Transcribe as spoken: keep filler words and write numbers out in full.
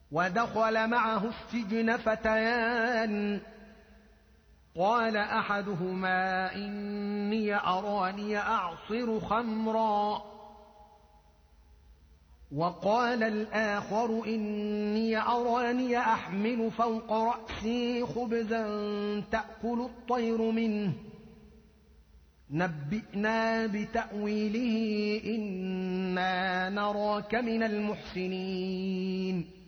ودخل معه السجن فتيان قال أحدهما إني أراني أعصر خمرا وقال الآخر إني أراني أحمل فوق رأسي خبزا تأكل الطير منه نبئنا بتأويله إنا نراك من المحسنين